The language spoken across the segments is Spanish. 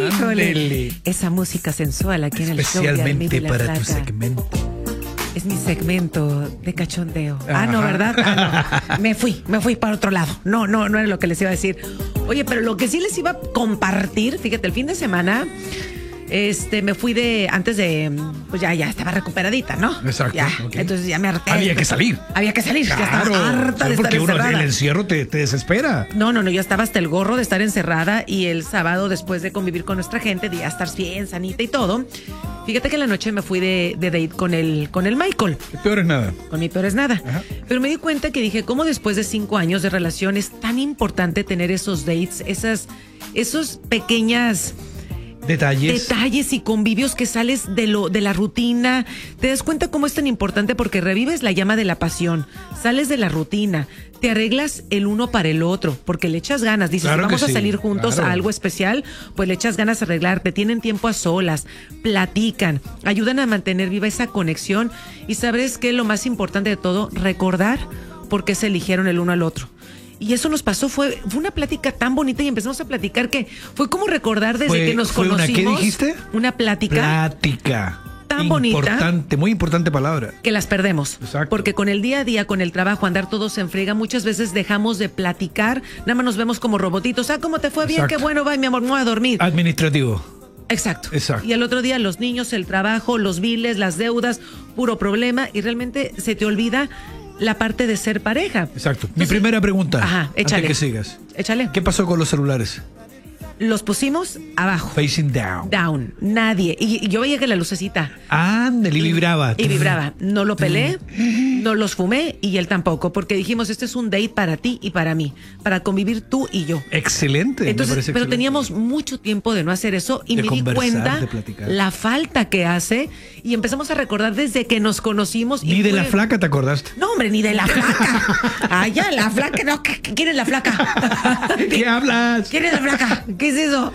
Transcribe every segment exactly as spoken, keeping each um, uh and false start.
Híjole, Ándele. esa música sensual aquí en el show de Armida y Especialmente la para tu Flaca. segmento. Es mi segmento de cachondeo. Ah, no, Ajá. ¿verdad? Ah, no. Me fui, me fui para otro lado. No, no, no era lo que les iba a decir. Oye, pero lo que sí les iba a compartir, fíjate, el fin de semana, este, me fui de, antes de, pues ya, ya estaba recuperadita, ¿no? Exacto, Ya, ok. entonces ya me harté. Había que salir. Había que salir, ya Claro, estaba harta de estar porque uno encerrada. el encierro te, te desespera. No, no, no, yo estaba hasta el gorro de estar encerrada y el sábado, después de convivir con nuestra gente, de ya estar bien, sanita y todo, fíjate que en la noche me fui de, de date con el, con el Michael. El peor es nada. Con mi peor es nada. Ajá. Pero me di cuenta que dije, ¿cómo después de cinco años de relación es tan importante tener esos dates, esas, esos pequeñas Detalles. detalles y convivios que sales de lo de la rutina? Te das cuenta cómo es tan importante porque revives la llama de la pasión, sales de la rutina, te arreglas el uno para el otro, porque le echas ganas, dices, Claro si vamos que a sí, salir juntos claro. a algo especial, pues le echas ganas a arreglarte, tienen tiempo a solas, platican, ayudan a mantener viva esa conexión y sabes que lo más importante de todo, recordar por qué se eligieron el uno al otro. Y eso nos pasó, fue, fue una plática tan bonita y empezamos a platicar que fue como recordar desde Fue- que nos fue una- conocimos. ¿qué dijiste? Una plática Plática. tan bonita. Importante, muy importante palabra. que las perdemos. Exacto. Porque con el día a día, con el trabajo, andar todos en friega, muchas veces dejamos de platicar, nada más nos vemos como robotitos. Ah, ¿cómo te fue? Bien, Exacto. qué bueno, va, mi amor, me voy a dormir. Administrativo. Exacto. Exacto. Y al otro día los niños, el trabajo, los biles, las deudas, puro problema y realmente se te olvida la parte de ser pareja. Exacto. Mi primera pregunta. Ajá, échale. Antes que sigas. Échale. ¿Qué pasó con los celulares? Los pusimos abajo. Facing down. Down. Nadie. Y, y yo veía que la lucecita. Ándale, y vibraba. Y vibraba. No lo pelé, no los fumé y él tampoco, porque dijimos, este es un date para ti y para mí, para convivir tú y yo. Excelente. me Entonces, parece pero excelente. teníamos mucho tiempo de no hacer eso y De me di conversar, cuenta de platicar. la falta que hace y empezamos a recordar desde que nos conocimos. y Ni de fue- la flaca te acordaste. No, hombre, ni de la flaca. Ah, ya, la flaca, no, ¿qué- qué- ¿quién es la flaca? ¿Qué hablas? ¿Quién es la flaca? ¿Qué es eso?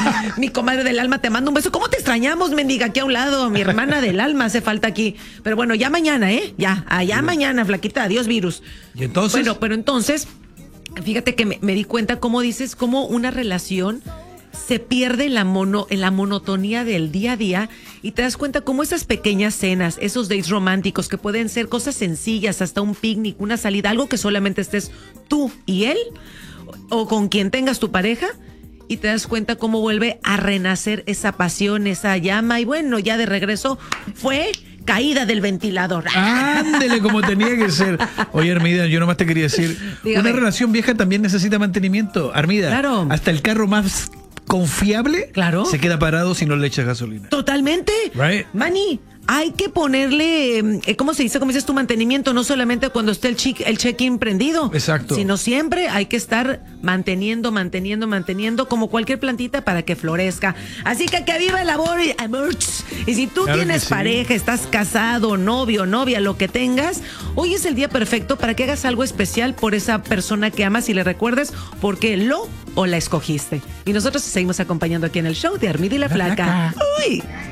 Mi comadre del alma, te mando un beso. ¿Cómo te extrañamos, mendiga, aquí a un lado? Mi hermana del alma hace falta aquí. Pero bueno, ya mañana, ¿eh? Ya, allá mañana, flaquita. Adiós, virus. ¿Y entonces? Bueno, pero entonces, fíjate que me, me di cuenta cómo dices, cómo una relación se pierde en la, mono, en la monotonía del día a día y te das cuenta cómo esas pequeñas cenas, esos dates románticos que pueden ser cosas sencillas, hasta un picnic, una salida, algo que solamente estés tú y él o, o con quien tengas tu pareja, y te das cuenta cómo vuelve a renacer esa pasión, esa llama y bueno, ya de regreso fue caída del ventilador. Ándele como tenía que ser. Oye, Armida, yo nomás te quería decir, Dígame. una relación vieja también necesita mantenimiento. Armida, Claro. hasta el carro más confiable Claro. se queda parado si no le echas gasolina. Totalmente. Right. Manny, hay que ponerle, eh, ¿cómo se dice? ¿Cómo dices tu mantenimiento? No solamente cuando esté el, chic- el check-in prendido. Exacto. Sino siempre hay que estar manteniendo, manteniendo, manteniendo como cualquier plantita para que florezca. Así que que viva el amor y amor. Y si tú Claro que tienes sí. pareja, estás casado, novio, novia, lo que tengas, hoy es el día perfecto para que hagas algo especial por esa persona que amas y le recuerdes por qué lo o la escogiste. Y nosotros te seguimos acompañando aquí en el show de Armida y la, La Flaca. Flaca. Uy.